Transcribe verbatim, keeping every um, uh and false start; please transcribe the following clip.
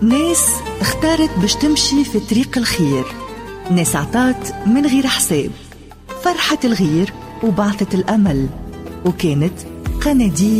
ناس اختارت باش تمشي في طريق الخير، ناس عطات من غير حساب، فرحت الغير وبعثت الأمل، وكانت قناديل